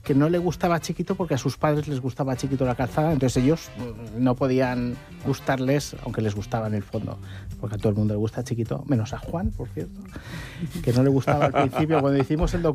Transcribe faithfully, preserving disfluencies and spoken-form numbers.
que no le gustaba Chiquito porque a sus padres les gustaba Chiquito la calzada, entonces ellos no podían gustarles, aunque les gustaba en el fondo, porque a todo el mundo le gusta Chiquito, menos a Juan, por cierto, que no le gustaba al principio. Cuando hicimos el documental